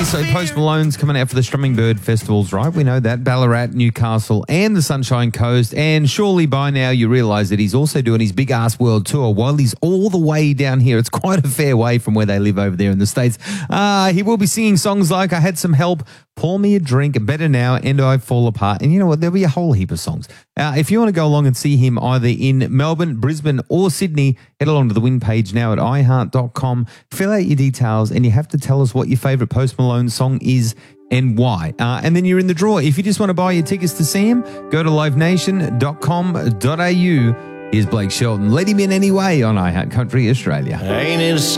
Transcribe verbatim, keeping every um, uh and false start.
So Post Malone's coming out for the Strumming Bird Festivals, right? We know that. Ballarat, Newcastle and the Sunshine Coast. And surely by now you realise that he's also doing his big ass world tour while he's all the way down here. It's quite a fair way from where they live over there in the States. Uh, he will be singing songs like I Had Some Help, Pour Me a Drink, Better Now, and I Fall Apart. And you know what? There'll be a whole heap of songs. Uh, if you want to go along and see him either in Melbourne, Brisbane or Sydney, head along to the win page now at i heart dot com. Fill out your details and you have to tell us what your favourite Post Malone song is and why. Uh, and then you're in the draw. If you just want to buy your tickets to see him, go to live nation dot com dot a u. Here's Blake Shelton. Let him in anyway on iHeart Country Australia. Ain't it